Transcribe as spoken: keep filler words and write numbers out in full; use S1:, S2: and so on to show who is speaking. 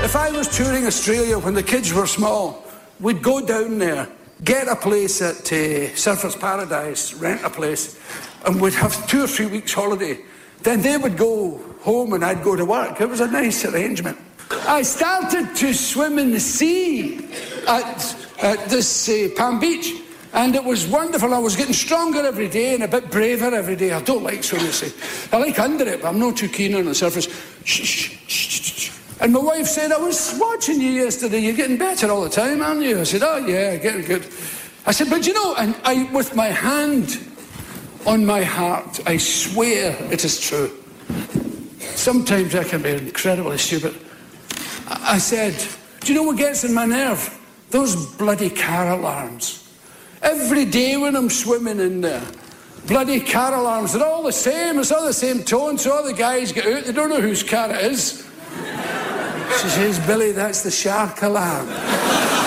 S1: If I was touring Australia when the kids were small, we'd go down there, get a place at uh, Surfers Paradise, rent a place, and we'd have two or three weeks holiday. Then they would go home and I'd go to work. It was a nice arrangement. I started to swim in the sea at, at this uh, Palm Beach, and it was wonderful. I was getting stronger every day and a bit braver every day. I don't like swimming in the sea. I like under it, but I'm not too keen on the surface. Shh, shh, shh, shh. And my wife said, I was watching you yesterday. You're getting better all the time, aren't you? I said, oh, yeah, getting good. I said, but you know, and I, with my hand on my heart, I swear it is true. Sometimes I can be incredibly stupid. I said, do you know what gets in my nerve? Those bloody car alarms. Every day when I'm swimming in there, bloody car alarms, they're all the same, it's all the same tone, so all the guys get out, they don't know whose car it is. She says, Billy, that's the shark alarm.